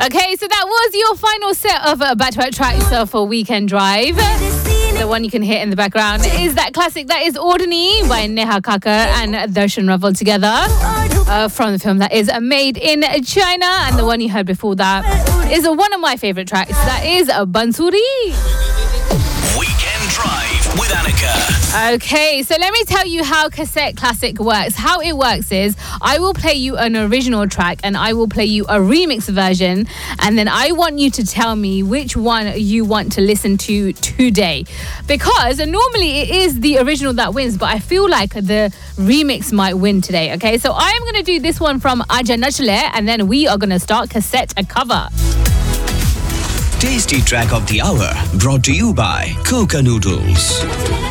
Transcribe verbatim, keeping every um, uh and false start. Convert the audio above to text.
Okay, so that was your final set of uh, back-to-back tracks uh, for Weekend Drive. The one you can hear in the background is that classic that is Ordani by Neha Kakkar and Darshan Raval together uh, from the film that is Made in China. And the one you heard before that is uh, one of my favourite tracks. That is uh, Bansuri. Weekend Drive with Annika. Okay, so let me tell you how Cassette Classic works. How it works is I will play you an original track and I will play you a remix version, and then I want you to tell me which one you want to listen to today. Because normally it is the original that wins, but I feel like the remix might win today. Okay, so I am going to do this one from Aja Nachle, and then we are going to start Cassette a Cover. Tasty track of the hour brought to you by Coca Noodles.